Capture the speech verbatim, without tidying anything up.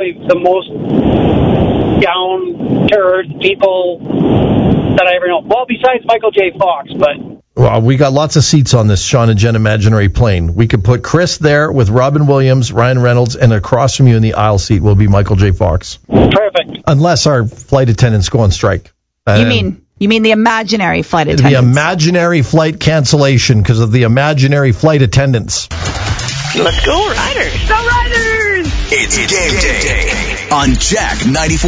probably the most down-to-earth people that I ever know. Well, besides Michael J. Fox, but... Well, we got lots of seats on this Sean and Jen imaginary plane. We could put Chris there with Robin Williams, Ryan Reynolds, and across from you in the aisle seat will be Michael J. Fox. Perfect. Unless our flight attendants go on strike. You Um, mean you mean the imaginary flight attendants? The imaginary flight cancellation because of the imaginary flight attendants. Let's go, Riders! Go Riders! It's game day on Jack ninety-four.